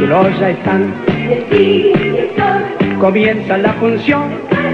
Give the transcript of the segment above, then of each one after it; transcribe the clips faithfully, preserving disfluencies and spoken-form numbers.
Los ya están. Comienza la función.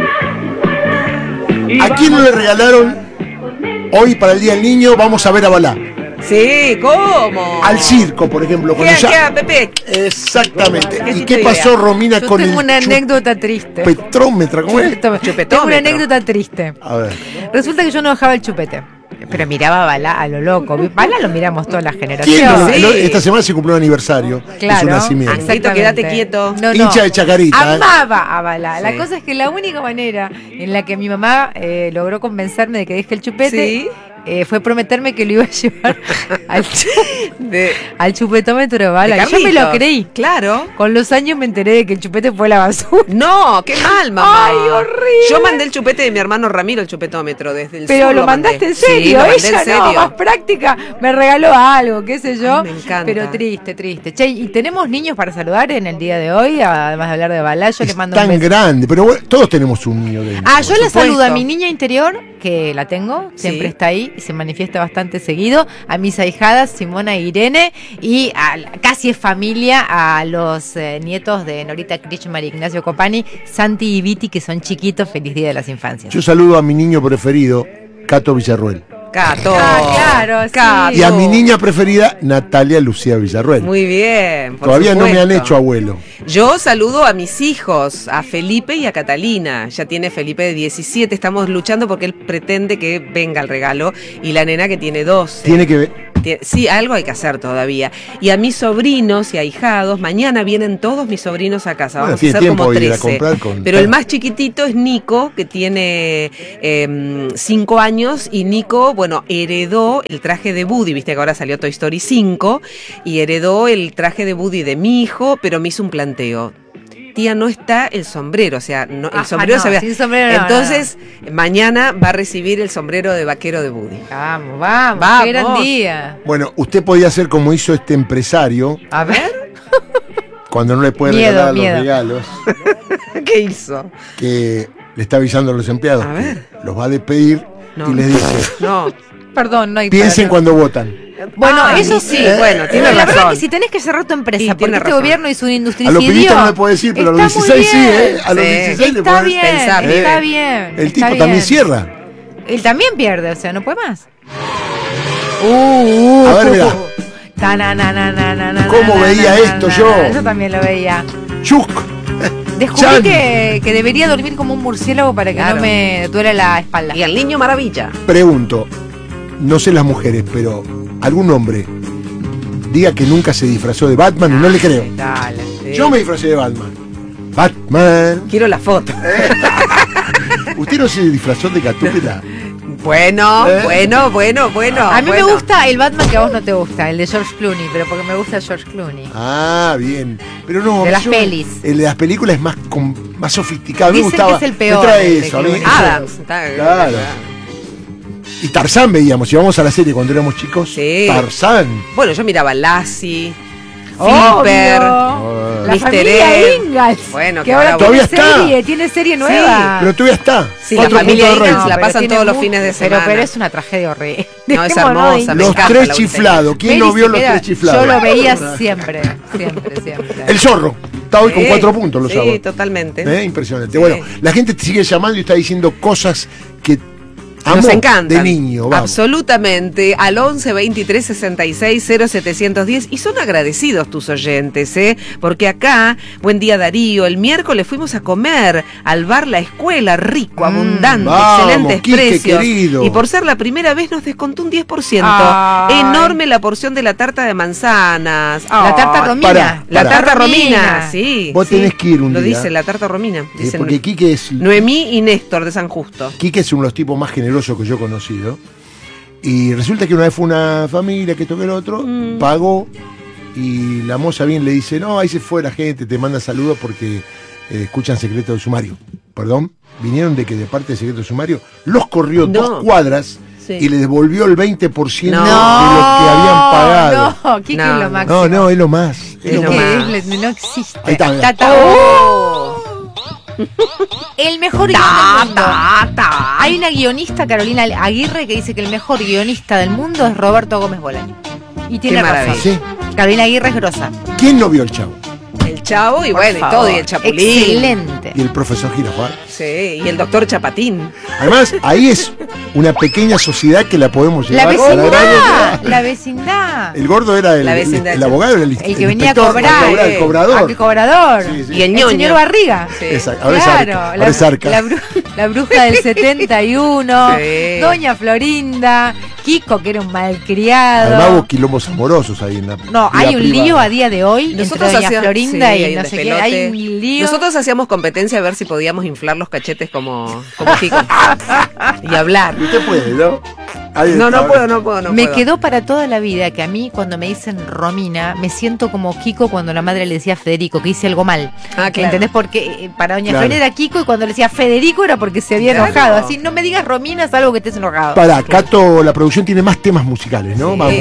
¿A quién no le regalaron hoy para el Día del Niño? Vamos a ver a Balá. Sí, ¿cómo? Al circo, por ejemplo. ¿Qué, ya... qué, Pepe? Exactamente. ¿Qué ¿Y qué pasó, idea? Romina, Yo con tengo el una anécdota triste. chupetrómetro? ¿Cómo es? Tengo una anécdota triste. A ver. Resulta que yo no bajaba el chupete, pero miraba a Balá a lo loco. Balá lo miramos todas las ¿Quién generaciones. no? Sí. Esta semana se cumplió un aniversario Claro. de su nacimiento. Angelito, quédate quieto. No, no. Hincha de Chacarita. ¿eh? Amaba a Balá. La Sí. cosa es que la única manera en la que mi mamá eh, logró convencerme de que deje el chupete Sí. eh, fue prometerme que lo iba a llevar al, chu- De, al chupetómetro de Balá. de Y yo me lo Carlitos. creí. Claro. Con los años me enteré de que el chupete fue a la basura. No, qué mal, mamá. Ay, horrible. Yo mandé el chupete de mi hermano Ramiro, el chupetómetro, desde el Pero sur lo mandé. mandaste en Sí, serio, lo mandé ella en serio. no, más práctica, me regaló algo, qué sé yo. Ay, me encanta. Pero triste, triste. Che, ¿y tenemos niños para saludar en el día de hoy? Además de hablar de Balá, yo le mando un Tan beso. grande, pero bueno, todos tenemos un niño dentro. Ah, yo Por le saludo a supuesto. mi niña interior, que la tengo, siempre Sí. está ahí y se manifiesta bastante seguido, a mis ahijadas, Simona e Irene, y a, la- casi es familia, a los eh, nietos de Norita Krishmar y Ignacio Copani, Santi y Viti, que son chiquitos. Feliz Día de las Infancias. Yo saludo a mi niño preferido, Cato Villarruel. Cato. Ah, claro, sí. Cato. Y a mi niña preferida, Natalia Lucía Villarruel. Muy bien. por Todavía no me han supuesto. hecho abuelo. Yo saludo a mis hijos, a Felipe y a Catalina. Ya tiene Felipe de diecisiete. Estamos luchando porque él pretende que venga el regalo. Y la nena que tiene doce. Tiene que ver. Tie- Sí, algo hay que hacer todavía. Y a mis sobrinos y ahijados, mañana vienen todos mis sobrinos a casa. Bueno, Vamos a tiene hacer tiempo como de ir a trece. comprar con- Pero el más chiquitito es Nico, que tiene cinco años. Y Nico, bueno, heredó el traje de Woody. Viste que ahora salió Toy Story cinco. Y heredó el traje de Woody de mi hijo, pero me hizo un planteo. Tía, no está el sombrero, o sea, no, el Ajá, sombrero no, se ve. sin sombrero no, Entonces, mañana va a recibir el sombrero de vaquero de Woody. Vamos, vamos, Vamos. qué gran día. Bueno, usted podía hacer como hizo este empresario A ver. cuando no le puede Miedo, regalar miedo. los regalos, ¿Qué hizo? que le está avisando a los empleados A que ver. los va a despedir No. y les dice, No. Perdón, no hay piensen para- cuando votan. Bueno, Ah, eso sí, sí. bueno, tiene Pero la verdad razón. que si tenés que cerrar tu empresa, Sí, porque tiene este razón. gobierno hizo un A industricidio. los pibistas no le puede decir, pero a los está muy dieciséis sí, bien. ¿eh? A los Sí. dieciséis le Está puede bien, pensar. está Eh, bien. El está tipo bien. también cierra. Él también pierde, o sea, no puede más. Uh, uh, A ver, mirá. Ta, na, na, na, na, na, na, ¿Cómo na, veía na, esto na, yo? na. Yo también lo veía. Chuk. Descubrí Chan. que, que debería dormir como un murciélago para que Claro. no me duele la espalda. Y al niño maravilla. Pregunto, no sé las mujeres, pero algún hombre diga que nunca se disfrazó de Batman y no le creo. Dale. Sí. Yo me disfracé de Batman. Batman. Quiero la foto. ¿Usted no se disfrazó de Gatúbela? Bueno, ¿Eh? bueno, bueno, bueno. A mí bueno. me gusta el Batman que a vos no te gusta, el de George Clooney, pero porque me gusta George Clooney. Ah, bien. Pero no. De las yo- pelis. El de las películas es más, com- más sofisticado. A mí me Dicen gustaba. que es el peor, Me trae el de eso. A mí, Clooney. eso- Adams. Está- Claro. Y Tarzán veíamos. Íbamos a la serie cuando éramos chicos. Sí. Tarzán. Bueno, yo miraba Lassie, Obvio. Flipper. La mister familia Ed. Ingalls. Bueno, que que ahora ahora tiene todavía está. serie, tiene serie nueva. Pero todavía está. Sí, la Otro familia punto de Ingalls rating. la pero pasan tiene todos los mu- fines de pero, semana. pero es una tragedia horrible. No, es Dejémonos hermosa, de- me Los encanta tres la chiflados. ¿Quién Mary no vio se los queda- tres chiflados? Yo lo veía siempre, siempre, siempre. El zorro. Está hoy con Sí, cuatro puntos los Sí, sábados. totalmente. ¿Eh? Impresionante. Sí. Bueno, la gente te sigue llamando y está diciendo cosas que Nos amó encanta. de niño. Vamos. Absolutamente. Al once veintitrés sesenta y seis cero setecientos diez. Y son agradecidos tus oyentes, ¿eh? Porque acá, buen día Darío, el miércoles fuimos a comer al bar La Escuela, rico, abundante, vamos, excelentes Quique, precios. querido. Y por ser la primera vez nos descontó un diez por ciento. Ay. Enorme la porción de la tarta de manzanas. La tarta Ay, romina. pará, La pará. tarta romina, sí. Vos sí. tenés que ir un Lo día. dice la tarta romina. Eh, Dicen porque Quique es, Noemí y Néstor de San Justo. Quique es uno de los tipos más generosos que yo he conocido. Y resulta que una vez fue una familia que toque el otro, Mm. pagó y la moza bien le dice, no, ahí se fue la gente, te manda saludos porque eh, escuchan Secreto de Sumario. Perdón, vinieron de que de parte de Secreto de Sumario los corrió No. dos cuadras Sí. y les devolvió el veinte por ciento No. de lo que habían pagado. No, Kiki No, es lo no. máximo. No, no, es lo más. Es Es lo lo Que más. más. es- no existe. Ahí está, mirá. Tata- ¡Oh! El mejor guion del mundo. Hay una guionista, Carolina Aguirre, que dice que el mejor guionista del mundo es Roberto Gómez Bolaño. Y tiene Qué razón. maravilla. ¿Sí? Carolina Aguirre es grosa. ¿Quién no vio el Chavo? El Chavo y Por bueno, favor. y todo, y el Chapulín. Excelente. Y el profesor Girafal. Sí, y el doctor Chapatín. Además, ahí es una pequeña sociedad que la podemos La llevar a la gran vecindad, edad. la vecindad. El gordo era el, La el, vecindad. el abogado, era el, El que venía a inspector, cobrar. el, el cobrador. Ah, qué cobrador. Sí, sí. Y el El ñoño. señor Barriga. Sí. Exacto. Ahora Claro, es arca. Ahora la, es arca. la bru- la bruja del setenta y uno, Sí. Doña Florinda, Kiko, que era un malcriado. Además hubo quilombos amorosos ahí en la No, vida hay un privada. lío a día de hoy entre Doña hacíamos- Florinda sí, y hay no un sé qué. despelote. Hay un lío. Nosotros hacíamos competencia a ver si podíamos inflar los cachetes como, como Kiko. Y hablar. Usted puede, ¿no? Ahí No, está. no puedo, no puedo, no me puedo. quedó para toda la vida que a mí cuando me dicen Romina, me siento como Kiko cuando la madre le decía a Federico que hice algo mal. Ah, claro. ¿Entendés? Porque eh, para Doña Claro. Florinda era Kiko y cuando le decía Federico era porque se había Claro. enojado. Así, no me digas Romina, es algo que estés enojado. Para, Cato, la producción tiene más temas musicales, ¿no? Sí. Vamos,